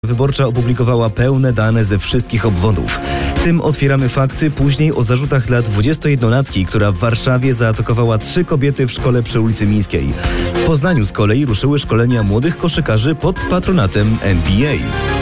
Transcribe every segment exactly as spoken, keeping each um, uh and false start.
Wyborcza opublikowała pełne dane ze wszystkich obwodów. Tym otwieramy fakty później o zarzutach dla dwudziestojednolatki, która w Warszawie zaatakowała trzy kobiety w szkole przy ulicy Mińskiej. W Poznaniu z kolei ruszyły szkolenia młodych koszykarzy pod patronatem N B A.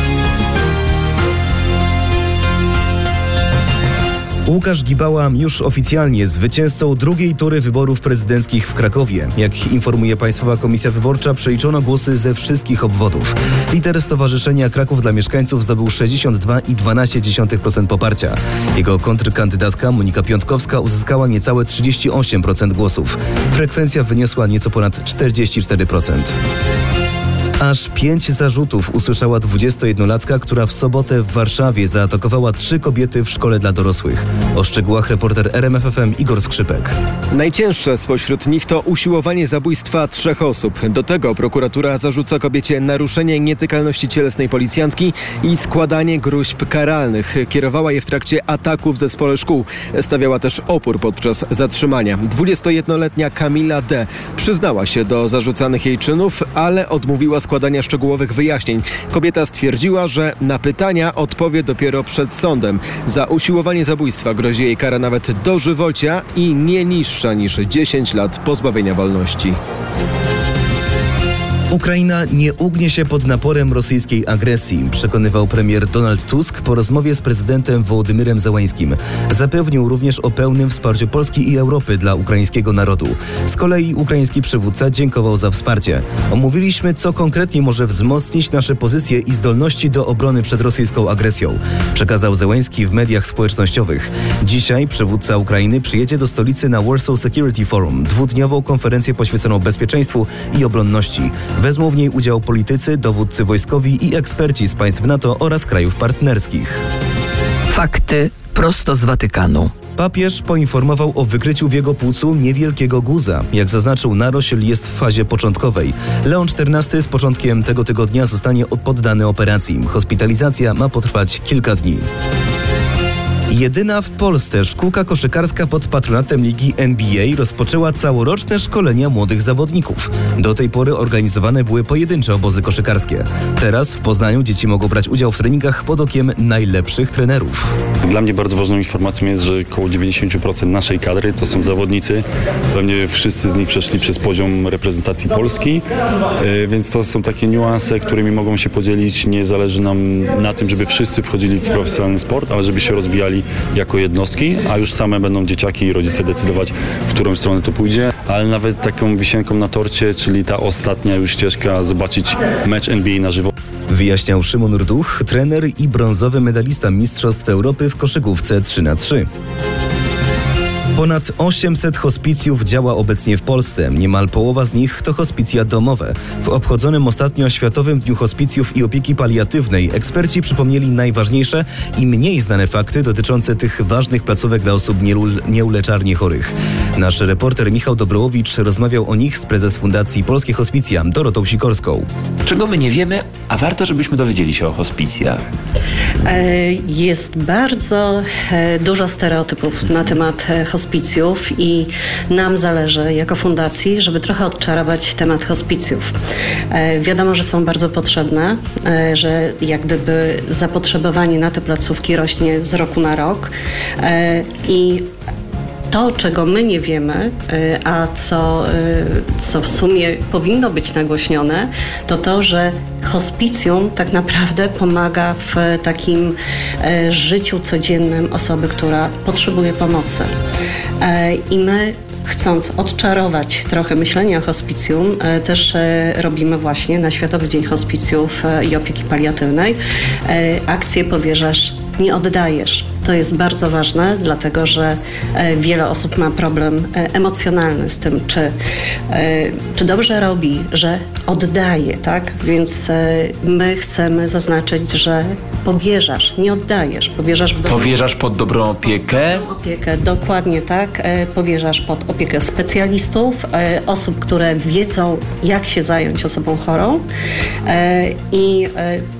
Łukasz Gibała już oficjalnie zwycięzcą drugiej tury wyborów prezydenckich w Krakowie. Jak informuje Państwowa Komisja Wyborcza, przeliczono głosy ze wszystkich obwodów. Lider Stowarzyszenia Kraków dla Mieszkańców zdobył sześćdziesiąt dwa i dwanaście dziesiątych procent poparcia. Jego kontrkandydatka Monika Piątkowska uzyskała niecałe trzydzieści osiem procent głosów. Frekwencja wyniosła nieco ponad czterdzieści cztery procent. Aż pięć zarzutów usłyszała dwudziestojednolatka, która w sobotę w Warszawie zaatakowała trzy kobiety w szkole dla dorosłych. O szczegółach reporter R M F F M Igor Skrzypek. Najcięższe spośród nich to usiłowanie zabójstwa trzech osób. Do tego prokuratura zarzuca kobiecie naruszenie nietykalności cielesnej policjantki i składanie gróźb karalnych. Kierowała je w trakcie ataku w zespole szkół. Stawiała też opór podczas zatrzymania. dwudziestojednoletnia Kamila D. przyznała się do zarzucanych jej czynów, ale odmówiła składania szczegółowych wyjaśnień. Kobieta stwierdziła, że na pytania odpowie dopiero przed sądem. Za usiłowanie zabójstwa grozi jej kara nawet dożywocia i nie niższa niż dziesięć lat pozbawienia wolności. Ukraina nie ugnie się pod naporem rosyjskiej agresji, przekonywał premier Donald Tusk po rozmowie z prezydentem Wołodymyrem Zełeńskim. Zapewnił również o pełnym wsparciu Polski i Europy dla ukraińskiego narodu. Z kolei ukraiński przywódca dziękował za wsparcie. Omówiliśmy, co konkretnie może wzmocnić nasze pozycje i zdolności do obrony przed rosyjską agresją, przekazał Zełeński w mediach społecznościowych. Dzisiaj przywódca Ukrainy przyjedzie do stolicy na Warsaw Security Forum, dwudniową konferencję poświęconą bezpieczeństwu i obronności. Wezmą w niej udział politycy, dowódcy wojskowi i eksperci z państw NATO oraz krajów partnerskich. Fakty prosto z Watykanu. Papież poinformował o wykryciu w jego płucu niewielkiego guza. Jak zaznaczył, narośl jest w fazie początkowej. Leon czternasty z początkiem tego tygodnia zostanie poddany operacji. Hospitalizacja ma potrwać kilka dni. Jedyna w Polsce szkółka koszykarska pod patronatem ligi N B A rozpoczęła całoroczne szkolenia młodych zawodników. Do tej pory organizowane były pojedyncze obozy koszykarskie. Teraz w Poznaniu dzieci mogą brać udział w treningach pod okiem najlepszych trenerów. Dla mnie bardzo ważną informacją jest, że około dziewięćdziesiąt procent naszej kadry to są zawodnicy. Pewnie wszyscy z nich przeszli przez poziom reprezentacji Polski, więc to są takie niuanse, którymi mogą się podzielić. Nie zależy nam na tym, żeby wszyscy wchodzili w profesjonalny sport, ale żeby się rozwijali jako jednostki, a już same będą dzieciaki i rodzice decydować, w którą stronę to pójdzie. Ale nawet taką wisienką na torcie, czyli ta ostatnia już ścieżka, zobaczyć mecz N B A na żywo. Wyjaśniał Szymon Rduch, trener i brązowy medalista Mistrzostw Europy w koszykówce trzy na trzy. Ponad osiemset hospicjów działa obecnie w Polsce. Niemal połowa z nich to hospicja domowe. W obchodzonym ostatnio Światowym Dniu Hospicjów i Opieki Paliatywnej eksperci przypomnieli najważniejsze i mniej znane fakty dotyczące tych ważnych placówek dla osób nieuleczalnie chorych. Nasz reporter Michał Dobrołowicz rozmawiał o nich z prezes Fundacji Polskie Hospicja Dorotą Sikorską. Czego my nie wiemy, a warto, żebyśmy dowiedzieli się o hospicjach? Jest bardzo dużo stereotypów na temat hospicjów i nam zależy jako fundacji, żeby trochę odczarować temat hospicjów. Wiadomo, że są bardzo potrzebne, że jak gdyby zapotrzebowanie na te placówki rośnie z roku na rok i to, czego my nie wiemy, a co, co w sumie powinno być nagłośnione, to to, że hospicjum tak naprawdę pomaga w takim życiu codziennym osoby, która potrzebuje pomocy. I my, chcąc odczarować trochę myślenie o hospicjum, też robimy właśnie na Światowy Dzień Hospicjów i Opieki Paliatywnej akcję Powierzasz, nie oddajesz. To jest bardzo ważne, dlatego że wiele osób ma problem emocjonalny z tym, czy, czy dobrze robi, że oddaje, tak? Więc my chcemy zaznaczyć, że powierzasz, nie oddajesz. Powierzasz, w powierzasz pod dobrą opiekę? Opiekę, dokładnie tak. Powierzasz pod opiekę specjalistów, osób, które wiedzą, jak się zająć osobą chorą i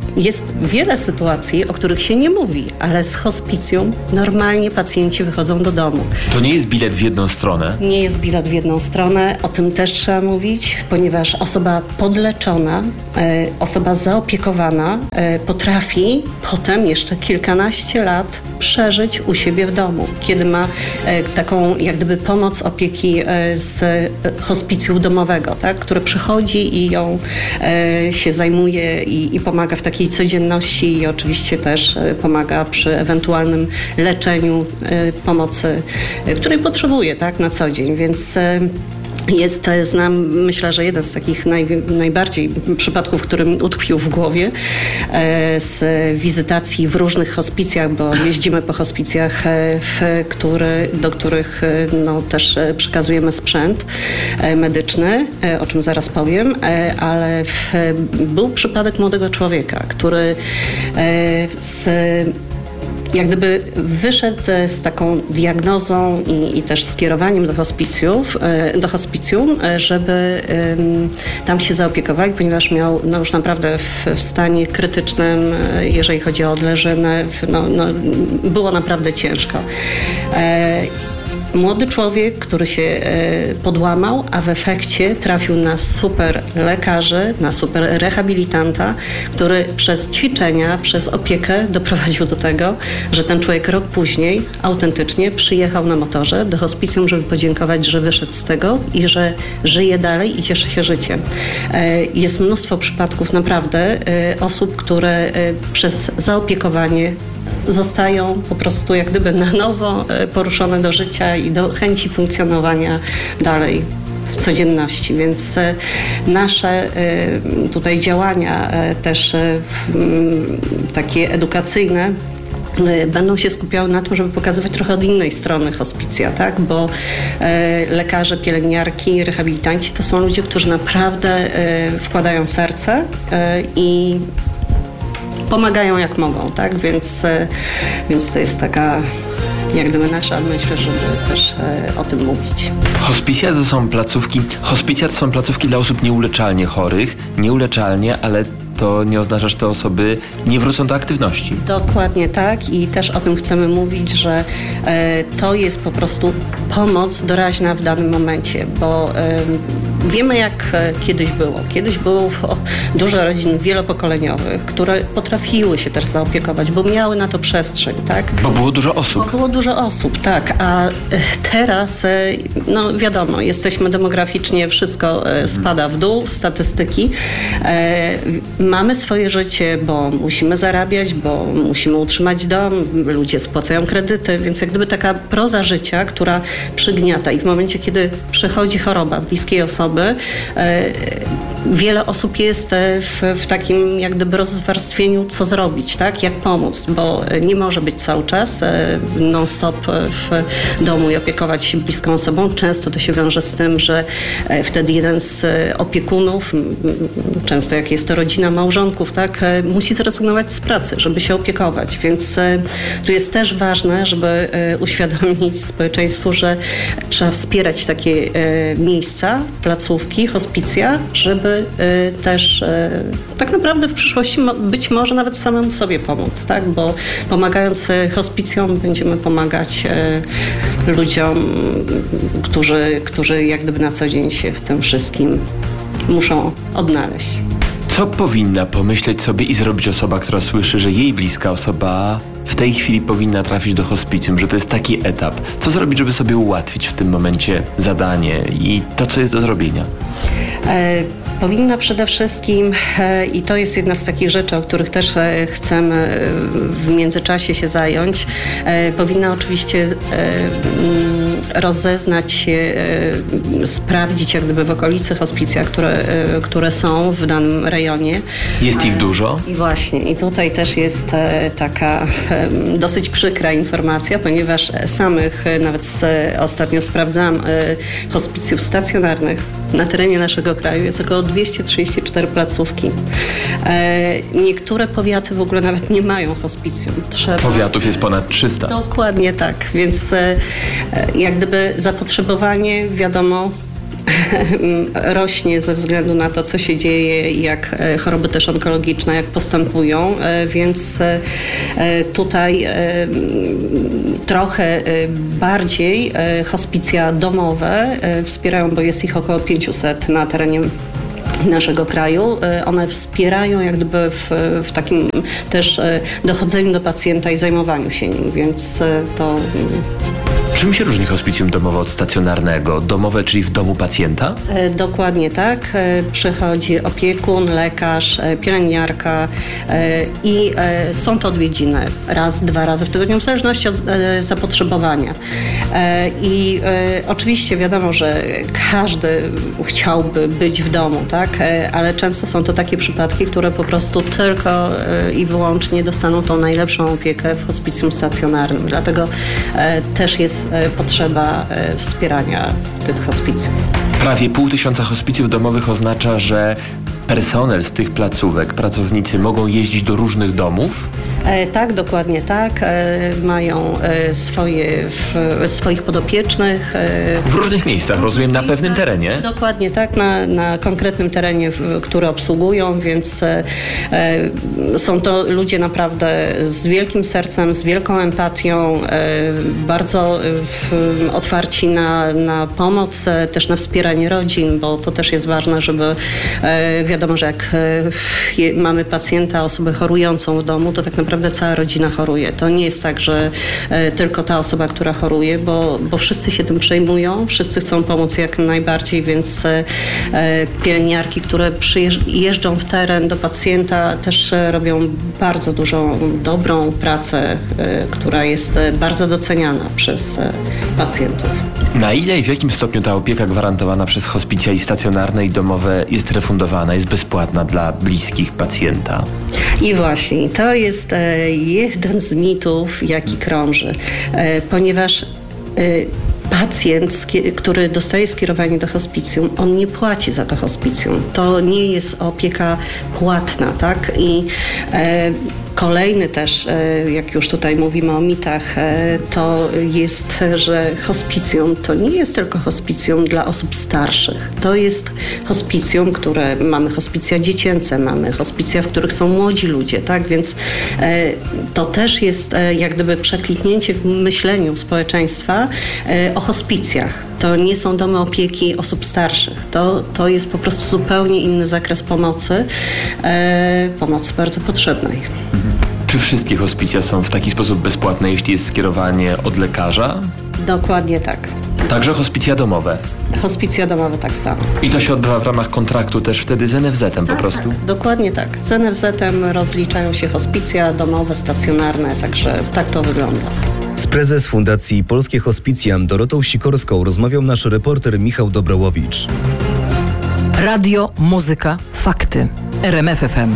jest wiele sytuacji, o których się nie mówi, ale z hospicjum normalnie pacjenci wychodzą do domu. To nie jest bilet w jedną stronę? Nie jest bilet w jedną stronę, o tym też trzeba mówić, ponieważ osoba podleczona, e, osoba zaopiekowana e, potrafi potem jeszcze kilkanaście lat przeżyć u siebie w domu, kiedy ma e, taką jak gdyby pomoc opieki e, z e, hospicjum domowego, tak, które przychodzi i ją e, się zajmuje i, i pomaga w takiej codzienności i oczywiście też e, pomaga przy ewentualnym leczeniu, e, pomocy, e, której potrzebuje, tak, na co dzień, więc e, Jest, znam, myślę, że jeden z takich naj, najbardziej przypadków, który mi utkwił w głowie e, z wizytacji w różnych hospicjach, bo jeździmy po hospicjach, e, w, który, do których e, no, też przekazujemy sprzęt e, medyczny, e, o czym zaraz powiem, e, ale w, był przypadek młodego człowieka, który e, z jak gdyby wyszedł z taką diagnozą i, i też skierowaniem do hospicjów, do hospicjum, żeby um, tam się zaopiekowali, ponieważ miał no, już naprawdę w, w stanie krytycznym, jeżeli chodzi o odleżynę, no, no, było naprawdę ciężko. E, Młody człowiek, który się e, podłamał, a w efekcie trafił na super lekarzy, na super rehabilitanta, który przez ćwiczenia, przez opiekę doprowadził do tego, że ten człowiek rok później autentycznie przyjechał na motorze do hospicjum, żeby podziękować, że wyszedł z tego i że żyje dalej i cieszy się życiem. E, jest mnóstwo przypadków naprawdę e, osób, które e, przez zaopiekowanie zostają po prostu jak gdyby na nowo poruszone do życia i do chęci funkcjonowania dalej w codzienności, więc nasze tutaj działania też takie edukacyjne będą się skupiały na tym, żeby pokazywać trochę od innej strony hospicja, tak? Bo e, lekarze, pielęgniarki, rehabilitanci to są ludzie, którzy naprawdę e, wkładają serce e, i pomagają jak mogą, tak? Więc, więc to jest taka jak gdyby nasza, myślę, żeby też e, o tym mówić. Hospicja to są placówki, hospicja to są placówki dla osób nieuleczalnie chorych, nieuleczalnie, ale to nie oznacza, że te osoby nie wrócą do aktywności. Dokładnie tak i też o tym chcemy mówić, że e, to jest po prostu pomoc doraźna w danym momencie, bo e, wiemy jak e, kiedyś było. Kiedyś było o, dużo rodzin wielopokoleniowych, które potrafiły się też zaopiekować, bo miały na to przestrzeń, tak? Bo było dużo osób. Bo było dużo osób, tak, a e, teraz, e, no wiadomo, jesteśmy demograficznie, wszystko e, spada w dół, statystyki. E, Mamy swoje życie, bo musimy zarabiać, bo musimy utrzymać dom, ludzie spłacają kredyty, więc jak gdyby taka proza życia, która przygniata i w momencie, kiedy przychodzi choroba bliskiej osoby, e, wiele osób jest w, w takim jak gdyby rozwarstwieniu, co zrobić, tak? Jak pomóc, bo nie może być cały czas non-stop w domu i opiekować się bliską osobą. Często to się wiąże z tym, że wtedy jeden z opiekunów, często jak jest to rodzina małżonków, tak, musi zrezygnować z pracy, żeby się opiekować, więc tu jest też ważne, żeby uświadomić społeczeństwu, że trzeba wspierać takie miejsca, placówki, hospicja, żeby też tak naprawdę w przyszłości być może nawet samemu sobie pomóc, tak? Bo pomagając hospicjom będziemy pomagać ludziom, którzy, którzy jak gdyby na co dzień się w tym wszystkim muszą odnaleźć. Co powinna pomyśleć sobie i zrobić osoba, która słyszy, że jej bliska osoba w tej chwili powinna trafić do hospicjum, że to jest taki etap? Co zrobić, żeby sobie ułatwić w tym momencie zadanie i to, co jest do zrobienia? E, powinna przede wszystkim, e, i to jest jedna z takich rzeczy, o których też e, chcemy w międzyczasie się zająć, e, powinna oczywiście e, rozeznać się, e, sprawdzić jak gdyby w okolicy hospicja, które, e, które są w danym rejonie. Jest ich dużo? I właśnie, i tutaj też jest e, taka e, dosyć przykra informacja, ponieważ samych, e, nawet z, ostatnio sprawdzałam e, hospicjów stacjonarnych na terenie naszego kraju jest około dwieście trzydzieści cztery placówki. E, niektóre powiaty w ogóle nawet nie mają hospicjum. Trzeba... Powiatów jest ponad trzysta. Dokładnie tak, więc e, jak gdyby zapotrzebowanie, wiadomo, rośnie ze względu na to, co się dzieje i jak choroby też onkologiczne, jak postępują, więc tutaj trochę bardziej hospicja domowe wspierają, bo jest ich około pięćset na terenie naszego kraju. One wspierają jak gdyby w, w takim też dochodzeniu do pacjenta i zajmowaniu się nim, więc to... Czym się różni hospicjum domowe od stacjonarnego? Domowe, czyli w domu pacjenta? E, dokładnie tak. E, przychodzi opiekun, lekarz, e, pielęgniarka e, i e, są to odwiedziny raz, dwa razy w tygodniu, w zależności od e, zapotrzebowania. E, I e, oczywiście wiadomo, że każdy chciałby być w domu, tak? E, ale często są to takie przypadki, które po prostu tylko e, i wyłącznie dostaną tą najlepszą opiekę w hospicjum stacjonarnym. Dlatego e, też jest potrzeba wspierania tych hospicjów. Prawie pół tysiąca hospicjów domowych oznacza, że personel z tych placówek, pracownicy mogą jeździć do różnych domów? E, tak, dokładnie tak. E, mają e, swoje, w, swoich podopiecznych. E, w różnych miejscach, rozumiem, na pewnym terenie? Dokładnie tak, na, na konkretnym terenie, w, który obsługują, więc e, są to ludzie naprawdę z wielkim sercem, z wielką empatią, e, bardzo w, otwarci na, na pomoc, e, też na wspieranie rodzin, bo to też jest ważne, żeby e, wiadomo, że jak e, mamy pacjenta, osobę chorującą w domu, to tak naprawdę cała rodzina choruje. To nie jest tak, że e, tylko ta osoba, która choruje, bo, bo wszyscy się tym przejmują, wszyscy chcą pomóc jak najbardziej, więc e, pielęgniarki, które przyjeżdżą w teren do pacjenta, też e, robią bardzo dużą, dobrą pracę, e, która jest e, bardzo doceniana przez e, pacjentów. Na ile i w jakim stopniu ta opieka gwarantowana przez hospicja i stacjonarne i domowe jest refundowana, jest bezpłatna dla bliskich pacjenta? I właśnie, to jest e, jeden z mitów, jaki krąży, e, ponieważ e, pacjent, który dostaje skierowanie do hospicjum, on nie płaci za to hospicjum. To nie jest opieka płatna, tak? I e, kolejny też, e, jak już tutaj mówimy o mitach, e, to jest, że hospicjum to nie jest tylko hospicjum dla osób starszych. To jest hospicjum, które mamy hospicja dziecięce, mamy hospicja, w których są młodzi ludzie, tak? Więc e, to też jest e, jak gdyby przekliknięcie w myśleniu społeczeństwa e, o hospicjach. To nie są domy opieki osób starszych. To, to jest po prostu zupełnie inny zakres pomocy, e, pomocy bardzo potrzebnej. Czy wszystkie hospicja są w taki sposób bezpłatne, jeśli jest skierowanie od lekarza? Dokładnie tak. Także hospicja domowe? Hospicja domowe tak samo. I to się odbywa w ramach kontraktu też wtedy z en ef zetem po prostu? Tak, dokładnie tak. Z en ef zetem rozliczają się hospicja domowe, stacjonarne, także tak to wygląda. Z prezes Fundacji Polskie Hospicjum Dorotą Sikorską rozmawiał nasz reporter Michał Dobrołowicz. Radio, muzyka, fakty. R M F F M.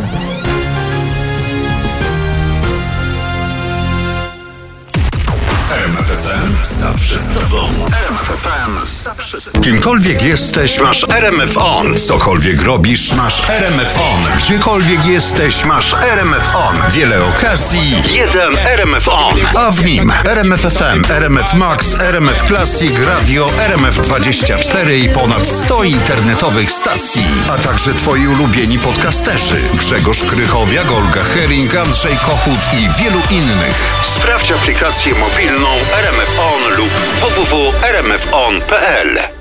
R M F F M zawsze z tobą. R M F F M zawsze z tobą. Kimkolwiek jesteś, masz R M F On. Cokolwiek robisz, masz R M F On. Gdziekolwiek jesteś, masz R M F On. Wiele okazji, jeden R M F On. A w nim R M F F M, R M F Max, R M F Classic, Radio, R M F dwadzieścia cztery i ponad sto internetowych stacji. A także twoi ulubieni podcasterzy. Grzegorz Krychowiak, Olga Hering, Andrzej Kochut i wielu innych. Sprawdź aplikację mobilną R M F On lub w w w kropka r m f on kropka p l.